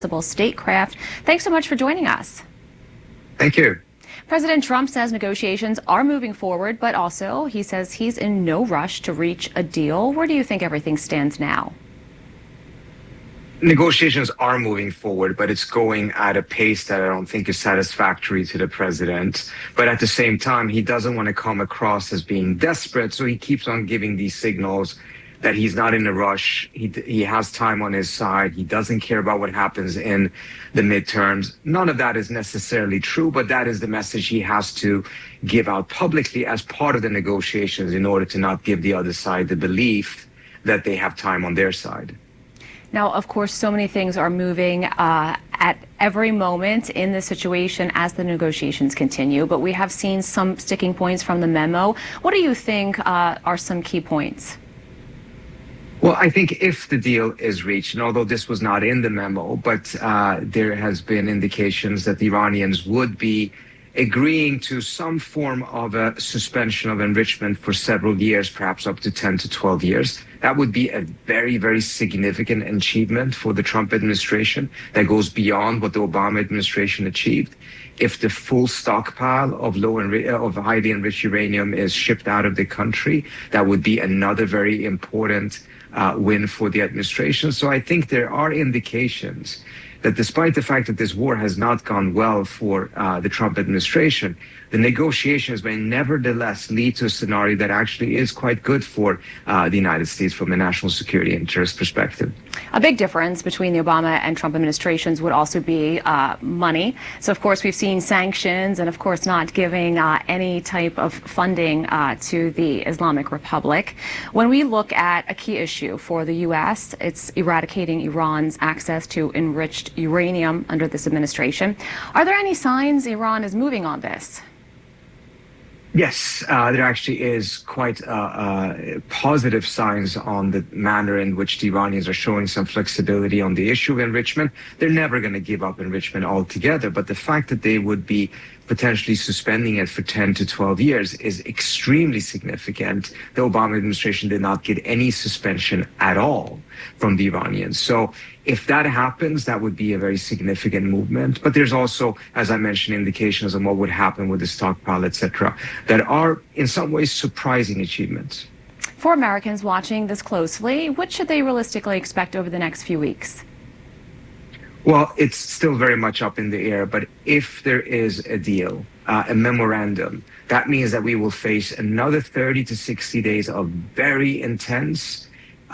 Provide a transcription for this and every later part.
statecraft. Thanks so much for joining us. Thank you. President Trump says negotiations are moving forward, but also he says he's in no rush to reach a deal. Where do you think everything stands now? Negotiations are moving forward, but it's going at a pace that I don't think is satisfactory to the president. But at the same time, he doesn't want to come across as being desperate, so he keeps on giving these signals that he's not in a rush. He has time on his side. He doesn't care about what happens in the midterms. None of that is necessarily true, but that is the message he has to give out publicly as part of the negotiations in order to not give the other side the belief that they have time on their side. Now, of course, so many things are moving at every moment in the situation as the negotiations continue, but we have seen some sticking points from the memo. What do you think are some key points? Well, I think if the deal is reached, and although this was not in the memo, but there has been indications that the Iranians would be agreeing to some form of a suspension of enrichment for several years, perhaps up to 10 to 12 years. That would be a very, very significant achievement for the Trump administration that goes beyond what the Obama administration achieved. If the full stockpile of highly enriched uranium is shipped out of the country, that would be another very important win for the administration. So I think there are indications that despite the fact that this war has not gone well for the Trump administration, the negotiations may nevertheless lead to a scenario that actually is quite good for the United States from a national security interest perspective. A big difference between the Obama and Trump administrations would also be money. So, of course, we've seen sanctions and, of course, not giving any type of funding to the Islamic Republic. When we look at a key issue for the U.S., it's eradicating Iran's access to enriched uranium under this administration. Are there any signs Iran is moving on this? Yes, there actually is quite positive signs on the manner in which the Iranians are showing some flexibility on the issue of enrichment. They're never going to give up enrichment altogether, but the fact that they would be potentially suspending it for 10 to 12 years is extremely significant. The Obama administration did not get any suspension at all from the Iranians. So if that happens, that would be a very significant movement. But there's also, as I mentioned, indications on what would happen with the stockpile, etc., that are in some ways surprising achievements. For Americans watching this closely, what should they realistically expect over the next few weeks? Well, it's still very much up in the air, but if there is a deal, a memorandum, that means that we will face another 30 to 60 days of very intense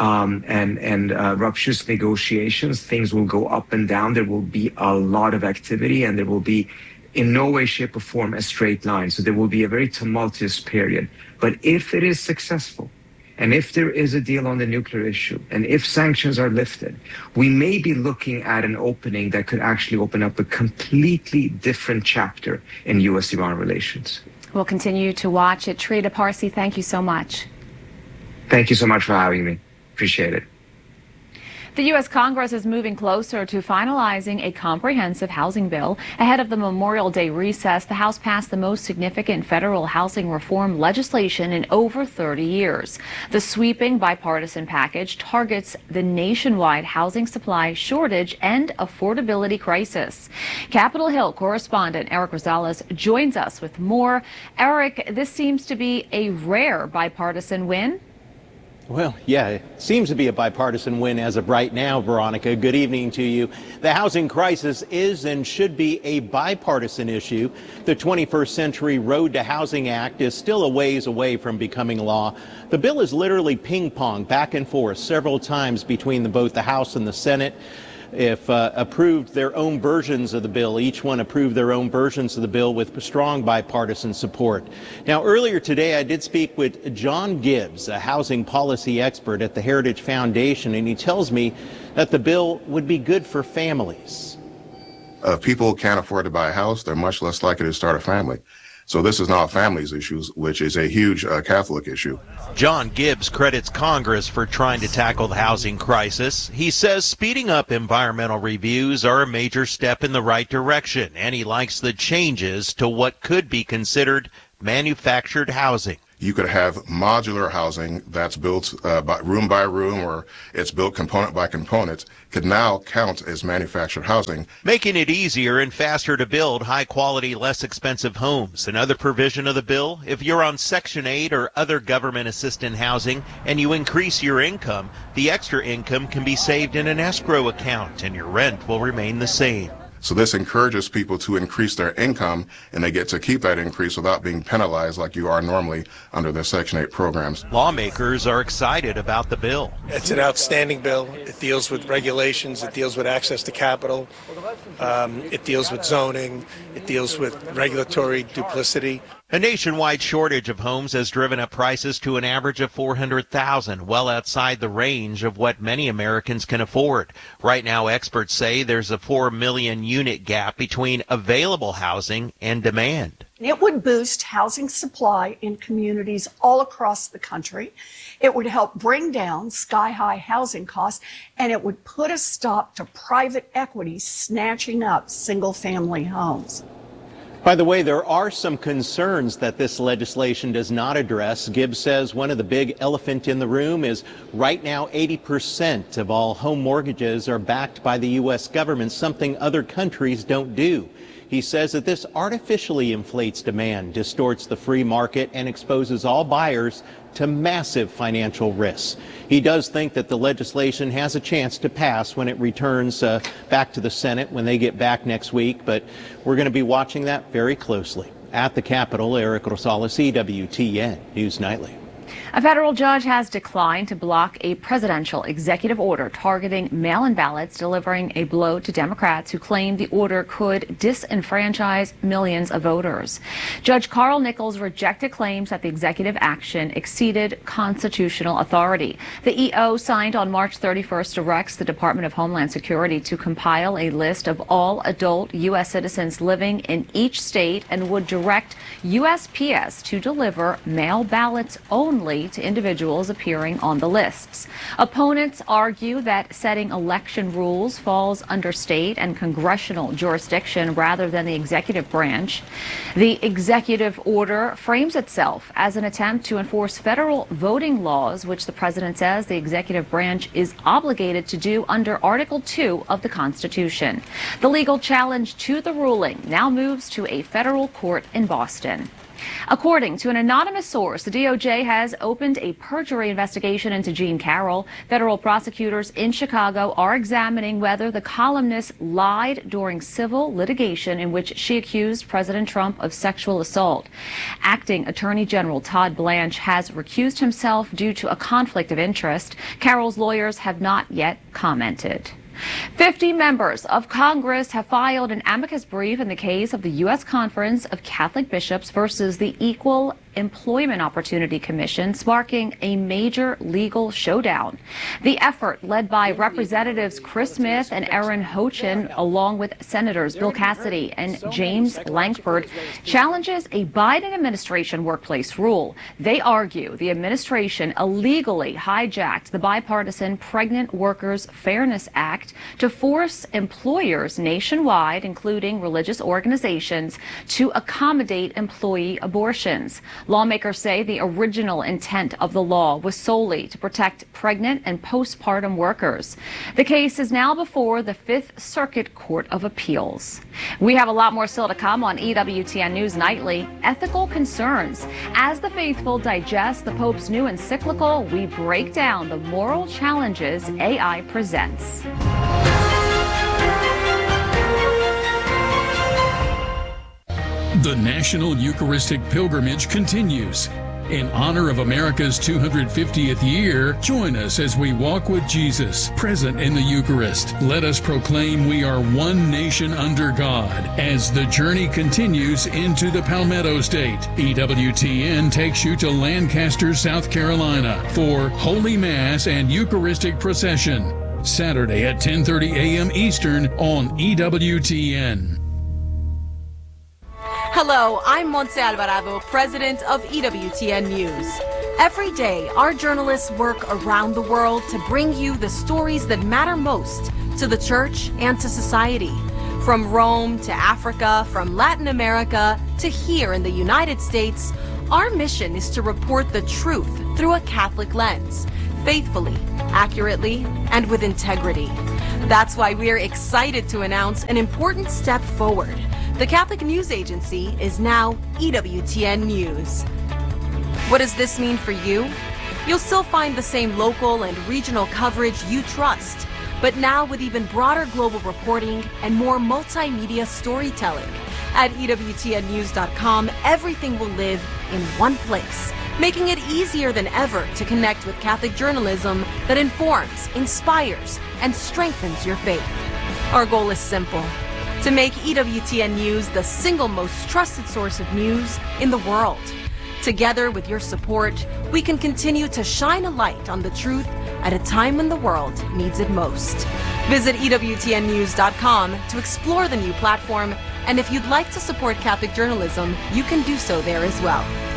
and rupturous negotiations. Things will go up and down. There will be a lot of activity, and there will be in no way, shape, or form a straight line. So there will be a very tumultuous period. But if it is successful, and if there is a deal on the nuclear issue, and if sanctions are lifted, we may be looking at an opening that could actually open up a completely different chapter in U.S.-Iran relations. We'll continue to watch it. Trita Parsi, thank you so much. Thank you so much for having me. Appreciate it. The U.S. Congress is moving closer to finalizing a comprehensive housing bill. Ahead of the Memorial Day recess, the House passed the most significant federal housing reform legislation in over 30 years. The sweeping bipartisan package targets the nationwide housing supply shortage and affordability crisis. Capitol Hill correspondent Eric Rosales joins us with more. Eric, this seems to be a rare bipartisan win. Well, yeah, it seems to be a bipartisan win as of right now, Veronica. Good evening to you. The housing crisis is and should be a bipartisan issue. The 21st Century Road to Housing Act is still a ways away from becoming law. The bill is literally ping-pong back and forth several times between both the House and the Senate. If approved their own versions of the bill, each one approved their own versions of the bill with strong bipartisan support. Now, earlier today, I did speak with John Gibbs, a housing policy expert at the Heritage Foundation, and he tells me that the bill would be good for families. If people can't afford to buy a house, they're much less likely to start a family. So this is not families' issues, which is a huge Catholic issue. John Gibbs credits Congress for trying to tackle the housing crisis. He says speeding up environmental reviews are a major step in the right direction, and he likes the changes to what could be considered manufactured housing. You could have modular housing that's built by room, or it's built component by component, could now count as manufactured housing. Making it easier and faster to build high-quality, less expensive homes. Another provision of the bill, if you're on Section 8 or other government-assisted housing and you increase your income, the extra income can be saved in an escrow account and your rent will remain the same. So this encourages people to increase their income, and they get to keep that increase without being penalized like you are normally under the Section 8 programs. Lawmakers are excited about the bill. It's an outstanding bill. It deals with regulations. It deals with access to capital. It deals with zoning. It deals with regulatory duplicity. A nationwide shortage of homes has driven up prices to an average of $400,000, well outside the range of what many Americans can afford. Right now, experts say there's a 4 million unit gap between available housing and demand. It would boost housing supply in communities all across the country. It would help bring down sky-high housing costs, and it would put a stop to private equity snatching up single-family homes. By the way, there are some concerns that this legislation does not address. Gibbs says one of the big elephant in the room is right now 80% of all home mortgages are backed by the U.S. government, something other countries don't do. He says that this artificially inflates demand, distorts the free market, and exposes all buyers to massive financial risks. He does think that the legislation has a chance to pass when it returns back to the Senate when they get back next week, but we're going to be watching that very closely. At the Capitol, Eric Rosales, EWTN News Nightly. A federal judge has declined to block a presidential executive order targeting mail-in ballots, delivering a blow to Democrats who claim the order could disenfranchise millions of voters. Judge Carl Nichols rejected claims that the executive action exceeded constitutional authority. The EO signed on March 31st directs the Department of Homeland Security to compile a list of all adult U.S. citizens living in each state and would direct USPS to deliver mail ballots only to individuals appearing on the lists. Opponents argue that setting election rules falls under state and congressional jurisdiction rather than the executive branch. The executive order frames itself as an attempt to enforce federal voting laws, which the president says the executive branch is obligated to do under Article 2 of the Constitution. The legal challenge to the ruling now moves to a federal court in Boston. According to an anonymous source, the DOJ has opened a perjury investigation into Jean Carroll. Federal prosecutors in Chicago are examining whether the columnist lied during civil litigation in which she accused President Trump of sexual assault. Acting Attorney General Todd Blanche has recused himself due to a conflict of interest. Carroll's lawyers have not yet commented. 50 members of Congress have filed an amicus brief in the case of the U.S. Conference of Catholic Bishops versus the Equal Employment Opportunity Commission, sparking a major legal showdown. The effort, led by Representatives Chris Smith and Aaron Hochin, along with Senators Bill Cassidy and James Lankford, challenges a Biden administration workplace rule. They argue the administration illegally hijacked the bipartisan Pregnant Workers Fairness Act to force employers nationwide, including religious organizations, to accommodate employee abortions. Lawmakers say the original intent of the law was solely to protect pregnant and postpartum workers. The case is now before the Fifth Circuit Court of Appeals. We have a lot more still to come on EWTN News Nightly. Ethical concerns. As the faithful digest the Pope's new encyclical, we break down the moral challenges AI presents. The National Eucharistic Pilgrimage continues. In honor of America's 250th year, join us as we walk with Jesus, present in the Eucharist. Let us proclaim we are one nation under God as the journey continues into the Palmetto State. EWTN takes you to Lancaster, South Carolina for Holy Mass and Eucharistic Procession, Saturday at 10:30 a.m. Eastern on EWTN. Hello, I'm Montse Alvarado, president of EWTN News. Every day, our journalists work around the world to bring you the stories that matter most to the church and to society. From Rome to Africa, from Latin America to here in the United States, Our mission is to report the truth through a Catholic lens, faithfully, accurately, and with integrity. That's why we're excited to announce an important step forward. The Catholic News Agency is now EWTN News. What does this mean for you? You'll still find the same local and regional coverage you trust, but now with even broader global reporting and more multimedia storytelling. At EWTNnews.com, everything will live in one place, making it easier than ever to connect with Catholic journalism that informs, inspires, and strengthens your faith. Our goal is simple: to make EWTN News the single most trusted source of news in the world. Together with your support, we can continue to shine a light on the truth at a time when the world needs it most. Visit EWTNnews.com to explore the new platform, and if you'd like to support Catholic journalism, you can do so there as well.